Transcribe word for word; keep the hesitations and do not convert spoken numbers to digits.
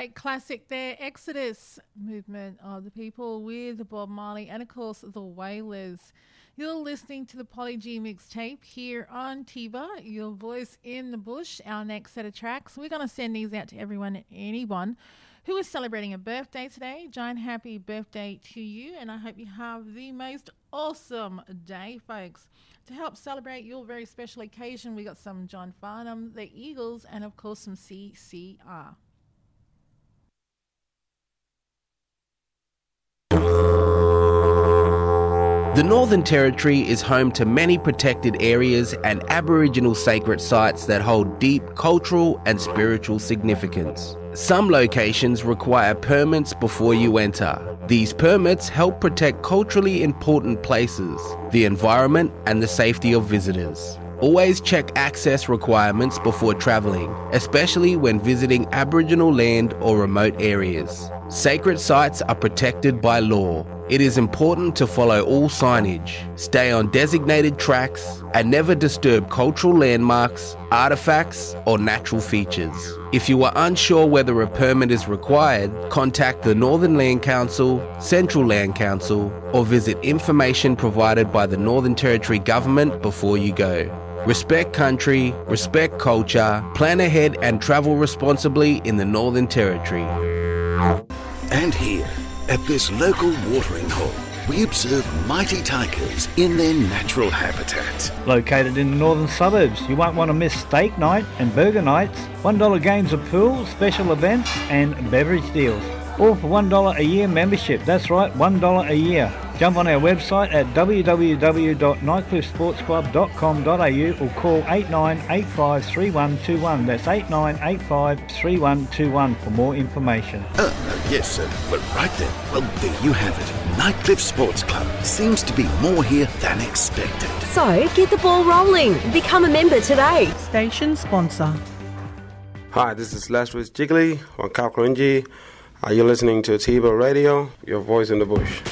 great classic there, Exodus, Movement of the People with Bob Marley and, of course, the Wailers. You're listening to the Polly G mixtape here on T B A, your voice in the bush. Our next set of tracks, we're going to send these out to everyone and anyone who is celebrating a birthday today. Giant happy birthday to you, and I hope you have the most awesome day, folks. To help celebrate your very special occasion, we got some John Farnham, the Eagles, and of course some C C R. The Northern Territory is home to many protected areas and Aboriginal sacred sites that hold deep cultural and spiritual significance. Some locations require permits before you enter. These permits help protect culturally important places, the environment, and the safety of visitors. Always check access requirements before travelling, especially when visiting Aboriginal land or remote areas. Sacred sites are protected by law. It is important to follow all signage, stay on designated tracks, and never disturb cultural landmarks, artefacts, or natural features. If you are unsure whether a permit is required, contact the Northern Land Council, Central Land Council, or visit information provided by the Northern Territory Government before you go. Respect country, respect culture, plan ahead and travel responsibly in the Northern Territory. And here, at this local watering hole, we observe mighty tigers in their natural habitat. Located in the northern suburbs, you won't want to miss steak night and burger nights, one dollar games of pool, special events and beverage deals. All for one dollar a year membership. That's right, one dollar a year. Jump on our website at w w w dot nightcliff sports club dot com dot a u or call eight nine eight five three one two one. That's eight nine eight five three one two one for more information. Oh, uh, yes, sir. Well, right then. Well, there you have it. Nightcliff Sports Club seems to be more here than expected. So, get the ball rolling. Become a member today. Station sponsor. Hi, this is Lazarus Jiggly on Kalkarinji. Are you listening to T B A Radio, your voice in the bush?